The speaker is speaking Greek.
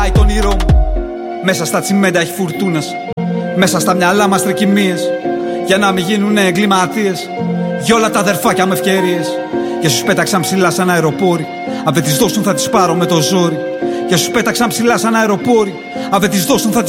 κρατάει τον όνειρό μου. Μέσα στα τσιμέντα έχει φουρτούνας, μέσα στα μυαλά μας τρικυμίες. Για να μην γίνουνε εγκληματίες, για όλα τα αδερφάκια με ευκαιρίες. Και σου πέταξαν ψηλά σαν αεροπόροι, αν δεν τις δώσουν θα τις πάρω με το ζόρι. Και σου πέταξαν ψηλά σαν αεροπόροι, αν δεν τις δώσουν θα τις